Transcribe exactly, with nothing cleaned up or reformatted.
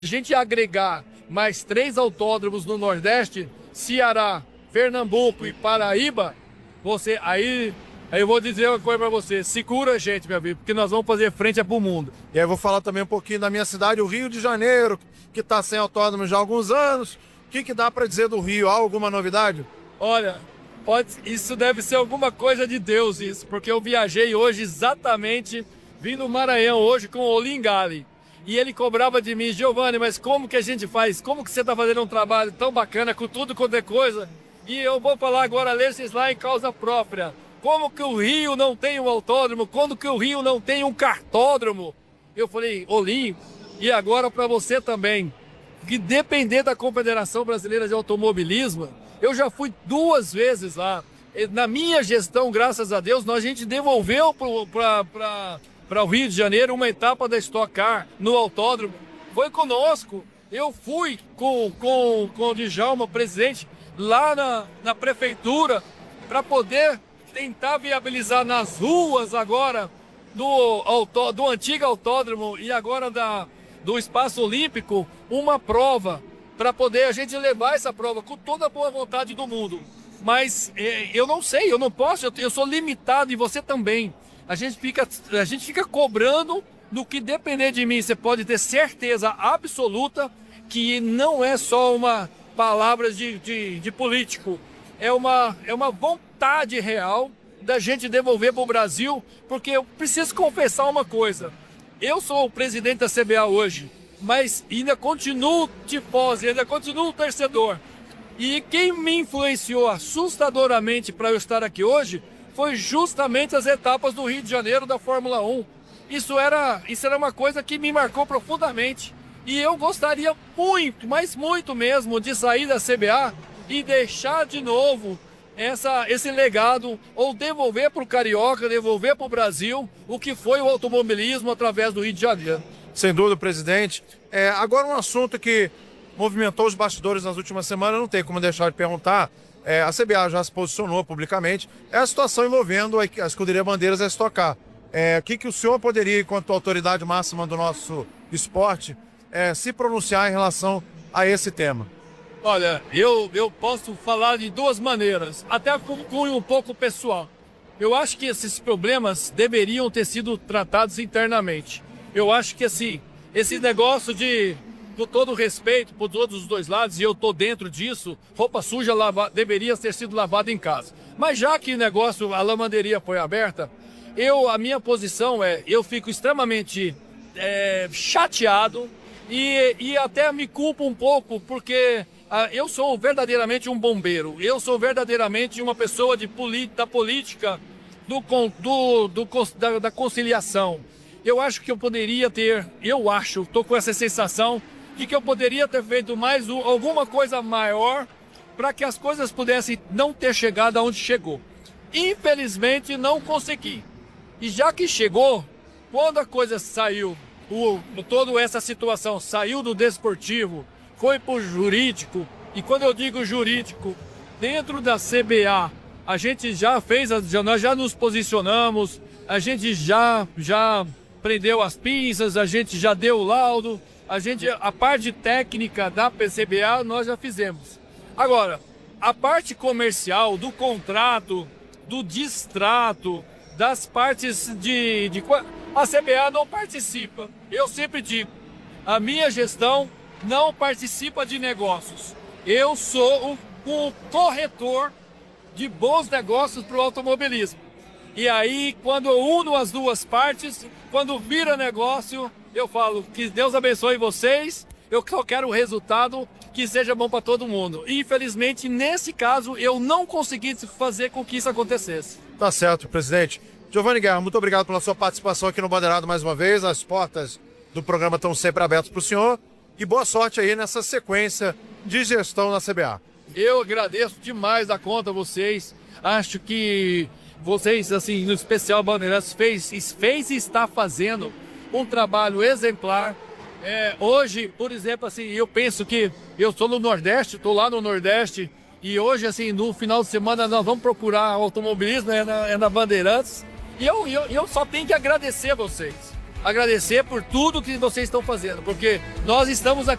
a gente agregar mais três autódromos no Nordeste, Ceará, Pernambuco e Paraíba, você aí, aí eu vou dizer uma coisa para você, segura a gente, meu amigo, porque nós vamos fazer frente para o mundo. E aí eu vou falar também um pouquinho da minha cidade, o Rio de Janeiro, que está sem autódromo já há alguns anos. O que, que dá para dizer do Rio? Há alguma novidade? Olha, pode, isso deve ser alguma coisa de Deus, isso, porque eu viajei hoje exatamente, vim do Maranhão hoje com o Olingali. E ele cobrava de mim, Giovanni, mas como que a gente faz? Como que você está fazendo um trabalho tão bacana com tudo quanto é coisa? E eu vou falar agora, legislar em causa própria. Como que o Rio não tem um autódromo? Como que o Rio não tem um cartódromo? Eu falei, Olim, e agora para você também, que depender da Confederação Brasileira de Automobilismo, eu já fui duas vezes lá. Na minha gestão, graças a Deus, nós, a gente devolveu para para o Rio de Janeiro uma etapa da Stock Car no autódromo. Foi conosco. Eu fui com, com, com o Djalma, presidente, lá na, na prefeitura, para poder tentar viabilizar nas ruas agora do, autó, do antigo autódromo e agora da, do Espaço Olímpico uma prova, para poder a gente levar essa prova com toda a boa vontade do mundo. Mas é, eu não sei, eu não posso, eu, eu sou limitado e você também. A gente fica, a gente fica cobrando no que depender de mim. Você pode ter certeza absoluta que não é só uma palavra de, de, de político. É uma, é uma vontade real da gente devolver para o Brasil, porque eu preciso confessar uma coisa. Eu sou o presidente da C B A hoje, mas ainda continuo tifose, ainda continuo torcedor. E quem me influenciou assustadoramente para eu estar aqui hoje foi justamente as etapas do Rio de Janeiro da Fórmula um. Isso era, isso era uma coisa que me marcou profundamente. E eu gostaria muito, mas muito mesmo, de sair da C B A e deixar de novo essa, esse legado, ou devolver para o Carioca, devolver para o Brasil o que foi o automobilismo através do Rio de Janeiro. Sem dúvida, presidente. É, agora um assunto que movimentou os bastidores nas últimas semanas, não tem como deixar de perguntar. É, a C B A já se posicionou publicamente, é a situação envolvendo a, a escuderia Bandeiras e a Stock Car. É, o que, que o senhor poderia, enquanto autoridade máxima do nosso esporte, é, se pronunciar em relação a esse tema? Olha, eu, eu posso falar de duas maneiras, até com cunho um pouco pessoal. Eu acho que esses problemas deveriam ter sido tratados internamente. Eu acho que assim, esse negócio de... com todo respeito por todos os dois lados, e eu estou dentro disso, roupa suja lava, deveria ter sido lavada em casa. Mas já que o negócio, a lavanderia foi aberta, eu, a minha posição é, eu fico extremamente é, chateado e, e até me culpo um pouco, porque ah, eu sou verdadeiramente um bombeiro, eu sou verdadeiramente uma pessoa de da política, do, do, do, da, da conciliação. Eu acho que eu poderia ter, eu acho, estou com essa sensação, de que eu poderia ter feito mais um, alguma coisa maior para que as coisas pudessem não ter chegado aonde chegou. Infelizmente não consegui. E já que chegou, quando a coisa saiu, o, toda essa situação saiu do desportivo, foi para o jurídico, e quando eu digo jurídico, dentro da C B A, a gente já fez, já, nós já nos posicionamos, a gente já, já prendeu as pinças, a gente já deu o laudo, a gente, a parte técnica da P C B A nós já fizemos. Agora, a parte comercial, do contrato, do distrato, das partes de, de... A C B A não participa. Eu sempre digo, a minha gestão não participa de negócios. Eu sou um, um corretor de bons negócios para o automobilismo. E aí, quando eu uno as duas partes, quando vira negócio, eu falo que Deus abençoe vocês, eu só quero o resultado que seja bom para todo mundo. E, infelizmente, nesse caso, eu não consegui fazer com que isso acontecesse. Tá certo, presidente. Giovanni Guerra, muito obrigado pela sua participação aqui no Bandeirado mais uma vez. As portas do programa estão sempre abertas para o senhor. E boa sorte aí nessa sequência de gestão na C B A. Eu agradeço demais a conta a vocês. Acho que vocês, assim, no especial Bandeirantes, fez, fez e está fazendo um trabalho exemplar. É, hoje, por exemplo, assim, eu penso que eu estou no Nordeste, estou lá no Nordeste, e hoje, assim, no final de semana nós vamos procurar automobilismo, é na, é na Bandeirantes, e eu, eu, eu só tenho que agradecer a vocês. agradecer por tudo que vocês estão fazendo, porque nós estamos aqui